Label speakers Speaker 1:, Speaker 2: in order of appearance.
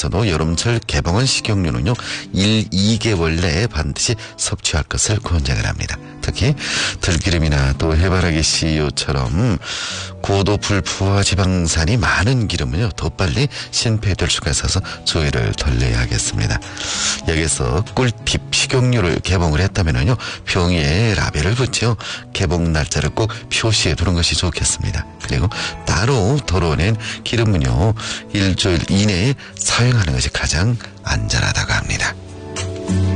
Speaker 1: 중에서도 여름철 개봉한 식용유는요 2개월 내에 반드시 섭취할 것을 권장을 합니다. 특히 들기름이나 또 해바라기 씨유처럼 고도 불포화 지방산이 많은 기름은요 더 빨리 신폐될 수가 있어서 주의를 돌려야 하겠습니다. 여기서 꿀팁, 식용유를 개봉을 했다면요 병의에 라벨을 붙여 개봉 날짜를 꼭 표시해 두는 것이 좋겠습니다. 그리고 따로 덜어낸 기름은요 일주일 이내에 사용하는 것이 가장 안전하다고 합니다.